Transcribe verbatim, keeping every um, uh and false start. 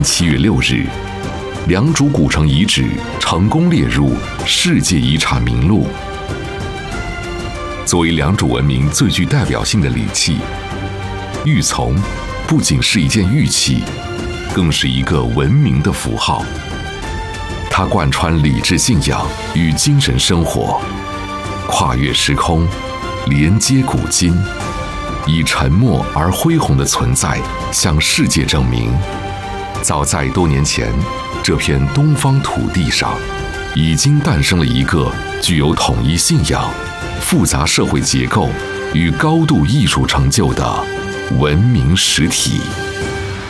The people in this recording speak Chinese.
七月六日，良渚古城遗址成功列入世界遗产名录。作为良渚文明最具代表性的礼器，玉琮不仅是一件玉器，更是一个文明的符号。它贯穿礼制信仰与精神生活，跨越时空，连接古今，以沉默而恢宏的存在向世界证明，早在多年前，这片东方土地上，已经诞生了一个具有统一信仰、复杂社会结构与高度艺术成就的文明实体。